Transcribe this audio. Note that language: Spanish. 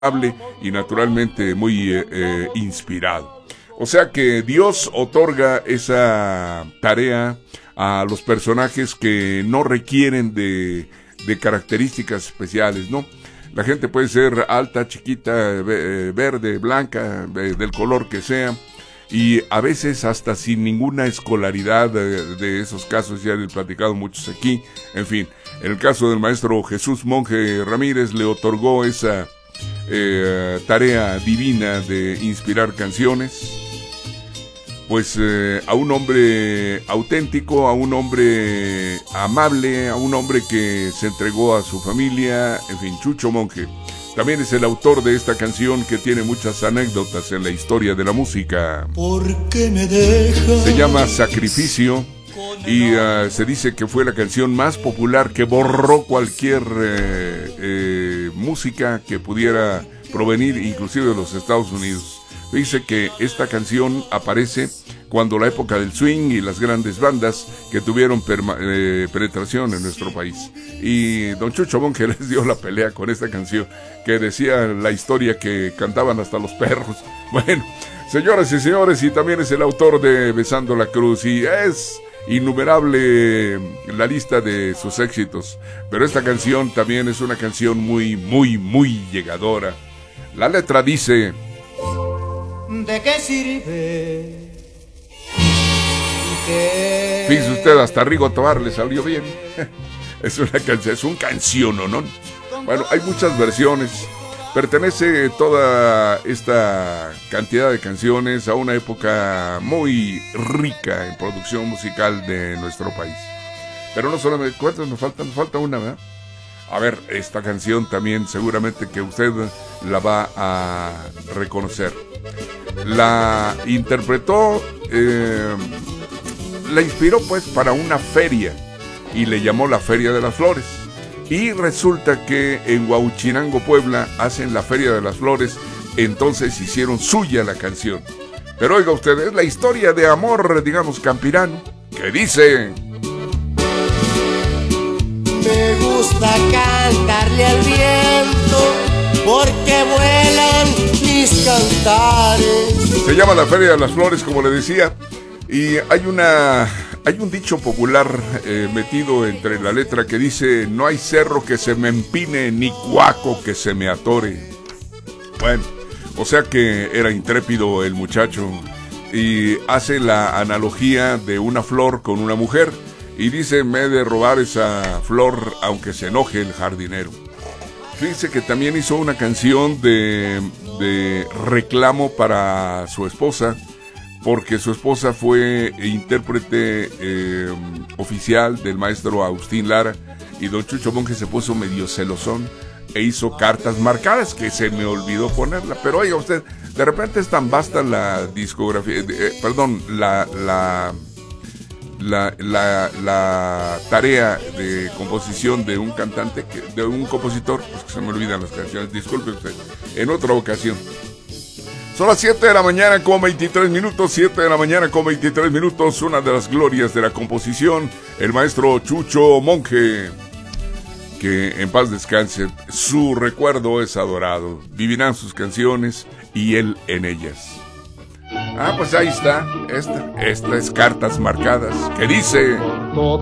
y naturalmente muy inspirado. O sea que Dios otorga esa tarea a los personajes que no requieren de características especiales, ¿no? La gente puede ser alta, chiquita, verde, blanca, del color que sea, y a veces hasta sin ninguna escolaridad. De esos casos ya he platicado muchos aquí. En fin, en el caso del maestro Jesús Monje Ramírez le otorgó esa tarea divina de inspirar canciones, pues a un hombre auténtico, a un hombre amable, a un hombre que se entregó a su familia, en fin, Chucho Monje. También es el autor de esta canción que tiene muchas anécdotas en la historia de la música. ¿Por qué me dejas? Se llama Sacrificio y se dice que fue la canción más popular que borró cualquier música que pudiera provenir inclusive de los Estados Unidos. Dice que esta canción aparece cuando la época del swing y las grandes bandas que tuvieron penetración en nuestro país. Y don Chucho Monje les dio la pelea con esta canción, que decía la historia que cantaban hasta los perros. Bueno, señoras y señores, y también es el autor de Besando la Cruz, y es innumerable la lista de sus éxitos. Pero esta canción también es una canción muy, muy, muy llegadora. La letra dice: ¿de qué sirve? Fíjese usted, hasta Rigo Tobar le salió bien. Es una canción, es un canciono, ¿no? Bueno, hay muchas versiones. Pertenece toda esta cantidad de canciones a una época muy rica en producción musical de nuestro país. Pero no solamente, ¿cuántas nos faltan? Nos falta una, ¿verdad? A ver, esta canción también seguramente que usted la va a reconocer. La interpretó, la inspiró pues para una feria y le llamó la Feria de las Flores. Y resulta que en Huauchinango, Puebla, hacen la Feria de las Flores, entonces hicieron suya la canción. Pero oiga usted, es la historia de amor, digamos, campirano, que dice: me gusta cantarle al viento porque vuelan mis cantares. Se llama la Feria de las Flores, como le decía, y hay un dicho popular metido entre la letra que dice: no hay cerro que se me empine, ni cuaco que se me atore. Bueno, o sea que era intrépido el muchacho, y hace la analogía de una flor con una mujer, y dice: me he de robar esa flor aunque se enoje el jardinero. Fíjense que también hizo una canción de reclamo para su esposa, porque su esposa fue intérprete oficial del maestro Agustín Lara, y don Chucho Monje se puso medio celosón e hizo Cartas Marcadas, que se me olvidó ponerla. Pero oiga usted, de repente es tan vasta la discografía, la tarea de composición de un cantante, de un compositor, pues que se me olvidan las canciones. Disculpe usted, en otra ocasión. Son las 7 de la mañana con 23 minutos, 7 de la mañana con 23 minutos, una de las glorias de la composición, el maestro Chucho Monje, que en paz descanse, su recuerdo es adorado, vivirán sus canciones y él en ellas. Ah, pues ahí está, esta es Cartas Marcadas, que dice: